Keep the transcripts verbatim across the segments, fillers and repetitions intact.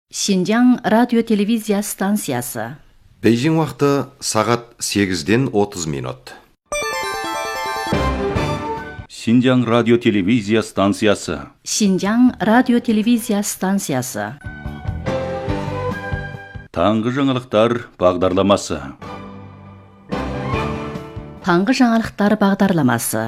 Шинжаң радио-телевизия станциясы. Бейжің уақыты сағат сегізден отыз минут. Шинжаң радио-телевизия станциясы. Шинжаң радио-телевизия станциясы. Таңғы жаңалықтар бағдарламасы. Таңғы жаңалықтар бағдарламасы.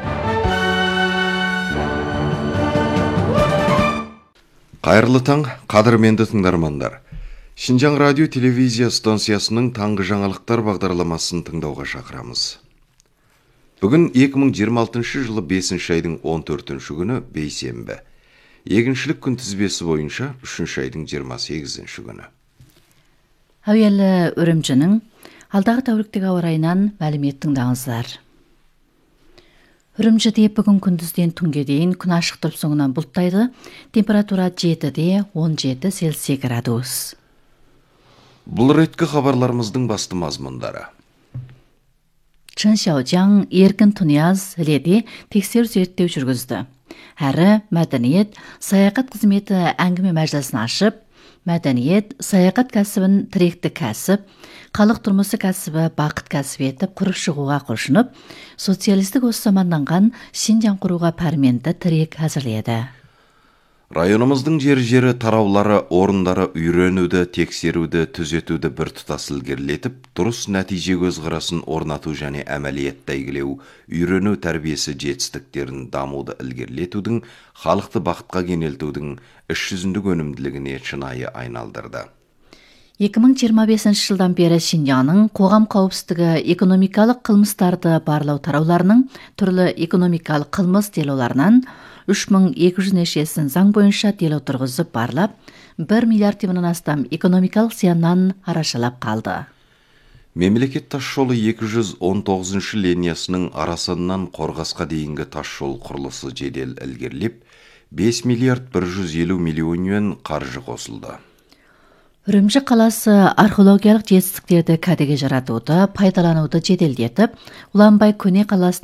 Қайырлы таң, қадірменді тыңдармандар. Шинжаң радио-телевизия станциясының таңғы жаңалықтар бағдарламасын тыңдауға шақырамыз. Бүгін екі мың жиырма алтыншы жылы бесінші айдың он төртінші күні бейсенбі. Егіншілік күнтізбесі бойынша үшінші айдың жиырма сегізінші күні. Әуелі Үрімжінің алдағы тәуліктегі ауа райынан мәлімет тыңдаңыздар. Үрімжіде бүгін күндізден түнге дейін күн ашық тұрып соңынан бұлттайды, температура жетіде он жеті Цельсий градус. Бұл реткі хабарларымыздың басты мазмұндары. Чын Шаожаң еркін Тунияз леде тексеру зерттеу жүргізді. Әрі мәдениет саяхат қызметі әңгіме мәжілісін ашып, мәдениет саяхат кәсібін тіректі кәсіп, халық тұрмысы кәсібі бақыт кәсіп етіп құрып шығуға құлшынып, социалистік осы заманданған Шинжаң құруға пәрменді тірек әзірледі. Районымыздың жер-жері тараулары, орындары үйренуді, тексеруді, түзетуді бір тұтас ілгерілетіп, дұрыс нәтиже көзқарасын орнату және әмәлиет тәйгілеу, үйрену тәрбиесі жетістіктерін дамуды ілгерілетудің, халықты бақытқа кенелтудің іс жүзіндік өнімділігіне шынайы айналдырды. екі мың жиырма бесінші жылдан бері Шинжаңның қоғам қауіпсіздігі экономикалық қылмыстарды барлау тарауларының түрлі экономикалық қылмыс делоларынан үш мың екі жүз нешесін заң бойынша дело тұрғызып барлап, бір миллиард теңгеден астам экономикалық зияннан арашалап қалды. Мемлекет тасжолы екі жүз он тоғызыншы линиясының Арасаннан Қорғасқа дейінгі тасжол құрылысы жедел ілгерілеп, бес миллиард бір жүз елу миллион юан қаржы қосылды. Үрімжі қаласы археологиялық жетістіктерді кәдеге жаратуды, пайдалануды жеделдетіп, Ұланбай көне қаласының